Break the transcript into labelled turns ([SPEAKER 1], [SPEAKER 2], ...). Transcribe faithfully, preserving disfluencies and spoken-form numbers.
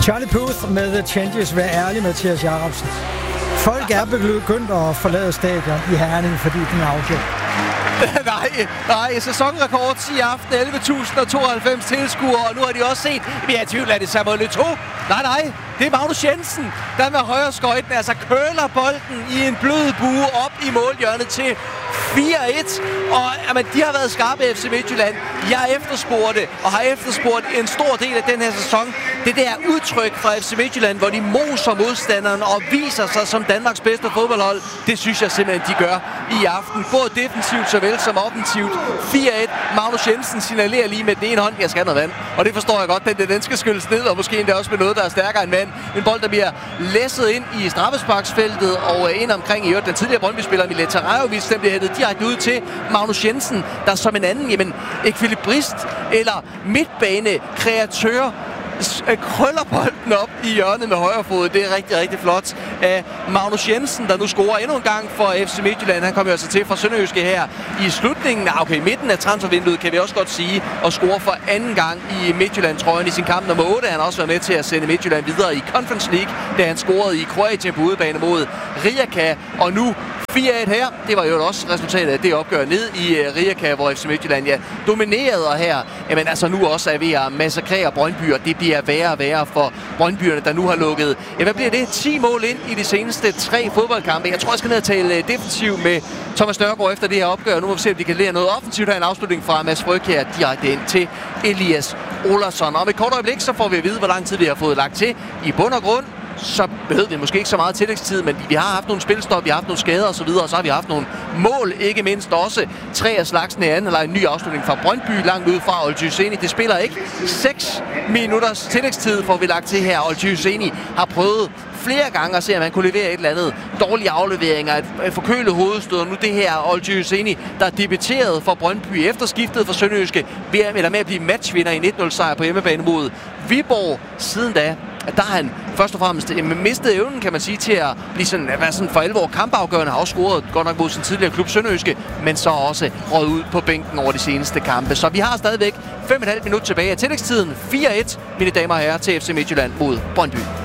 [SPEAKER 1] Charlie Puth med The Changes. Vær ærlig, Mathias Jacobsen. Folk er begyndt at forlade stadion i Herning, fordi den er afgjort.
[SPEAKER 2] nej, nej, sæsonrekord i aften, elleve tusind tooghalvfems tilskuere, og nu har de også set, vi er i tvivl, at det er Samuel Eto'o. Nej, nej, det er Magnus Jensen, der med højre skøjten, altså køler bolden i en blød bue op i målhjørnet til fire et. Og jamen, de har været skarpe i F C Midtjylland. Jeg efterspurgte og har efterspurgt en stor del af den her sæson. Det der udtryk fra F C Midtjylland, hvor de moser modstanderen og viser sig som Danmarks bedste fodboldhold, det synes jeg simpelthen, de gør i aften. Både defensivt såvel som offensivt. fire et. Magnus Jensen signalerer lige med den ene hånd, jeg skal have noget vand. Og det forstår jeg godt, den, den skal skyldes ned, og måske endda også med noget, der er stærkere end vand. En bold, der bliver læsset ind i straffesparksfeltet og ind omkring i øvrigt den tidligere Brøndby-spiller Mileta Tarajovic, den bliver hættet direkte ud til Magnus Jensen, der som en anden, jamen, ekvilibrist eller midtbane-kreatør krøller bolden op i hjørnet med højre fod. Det er rigtig, rigtig flot af Magnus Jensen, der nu scorer endnu en gang for F C Midtjylland. Han kommer jo altså til fra Sønderjyske her i slutningen, okay, midten af transfervinduet, kan vi også godt sige, og scorer for anden gang i Midtjylland-trøjen i sin kamp nummer otte. Han har også været med til at sende Midtjylland videre i Conference League, da han scorede i Kroatien på udebane mod Rijeka, og nu fire et her. Det var jo også resultatet af det opgør ned i uh, Rijeka, hvor F C Midtjylland ja, dominerede her. Jamen altså nu også er ved at massakrere Brøndby, og det bliver værre og værre for Brøndbyerne, der nu har lukket. Ja, hvad bliver det? ti mål ind i de seneste tre fodboldkampe. Jeg tror, jeg skal ned og tale uh, defensiv med Thomas Nørgaard efter det her opgør. Nu må vi se, om de kan lære noget offensivt. Her en afslutning fra Mads Frøk her direkte ind til Elias Olason. Og om et kort øjeblik, så får vi at vide, hvor lang tid vi har fået lagt til. I bund og grund så behøver vi måske ikke så meget tillægstid, men vi har haft nogle spilstop, vi har haft nogle skader og så videre, og så har vi haft nogle mål, ikke mindst også tre af slagsen i anden, eller en ny afslutning fra Brøndby langt ud fra Olcay Husseini. Det spiller ikke. seks minutters tillægstid får vi lagt til her. Olcay Husseini har prøvet flere gange at se, om han kunne levere et eller andet. Dårlige afleveringer, et forkølet hovedstød, og nu det her Olcay Husseini, der er debuteret for Brøndby efter skiftet fra Sønderjyske, ved med at blive matchvinder i et nul sejr på hjemmebane mod Viborg. Siden da der har han først og fremmest mistet evnen, kan man sige, til at blive sådan, at være sådan for alvor kampafgørende. Har også scoret godt nok mod sin tidligere klub Sønderjyske, men så også røget ud på bænken over de seneste kampe. Så vi har stadigvæk fem komma fem minutter tilbage af tillægstiden. fire et, mine damer og herrer, til F C Midtjylland mod Brøndby.